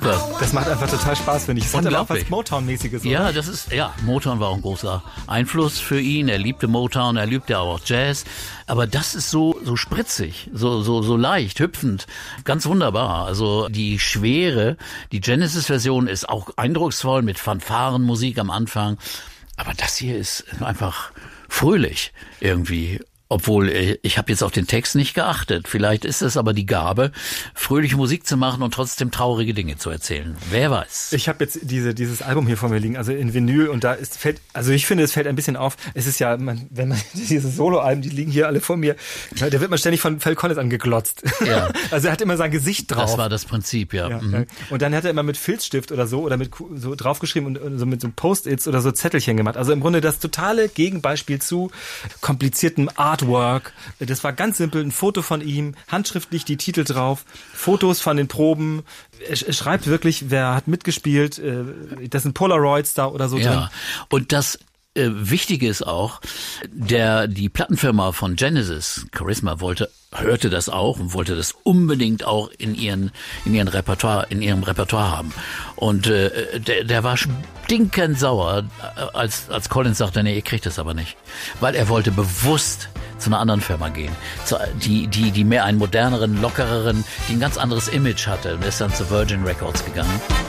Das macht einfach total Spaß, finde ich. Es hat aber auch was Motown-mäßiges, oder? Ja, Motown war auch ein großer Einfluss für ihn. Er liebte Motown, er liebte auch Jazz. Aber das ist so spritzig, so leicht, hüpfend, ganz wunderbar. Also die Schwere, die Genesis-Version ist auch eindrucksvoll mit Fanfarenmusik am Anfang. Aber das hier ist einfach fröhlich irgendwie. Obwohl, ich habe jetzt auf den Text nicht geachtet. Vielleicht ist es aber die Gabe, fröhliche Musik zu machen und trotzdem traurige Dinge zu erzählen. Wer weiß. Ich habe jetzt dieses Album hier vor mir liegen, also in Vinyl, und ich finde, es fällt ein bisschen auf. Es ist ja, wenn man diese Soloalben, die liegen hier alle vor mir, da wird man ständig von Phil Collins angeglotzt. Ja. Also er hat immer sein Gesicht drauf. Das war das Prinzip, ja. Mhm. Und dann hat er immer mit Filzstift oder so mit so draufgeschrieben und so mit so Post-its oder so Zettelchen gemacht. Also im Grunde das totale Gegenbeispiel zu kompliziertem Artwork. Das war ganz simpel, ein Foto von ihm, handschriftlich die Titel drauf, Fotos von den Proben. Er schreibt wirklich, wer hat mitgespielt, das sind Polaroids da oder so drin. Und das Wichtige ist auch, die Plattenfirma von Genesis, Charisma, hörte das auch und wollte das unbedingt auch in ihrem Repertoire haben. Und der war stinkend sauer, als Collins sagte, nee, ihr kriegt das aber nicht. Weil er wollte bewusst zu einer anderen Firma gehen, die mehr einen moderneren, lockereren, die ein ganz anderes Image hatte, und ist dann zu Virgin Records gegangen.